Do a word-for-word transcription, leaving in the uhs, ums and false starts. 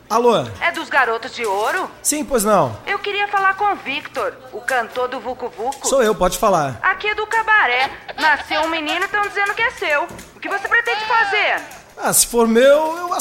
Alô? É dos Garotos de Ouro? Sim, pois não. Eu queria falar com o Victor, o cantor do Vucu Vucu. Sou eu, pode falar. Aqui é do Cabaré. Nasceu um menino e estão dizendo que é seu. O que você pretende fazer? Ah, se for meu, eu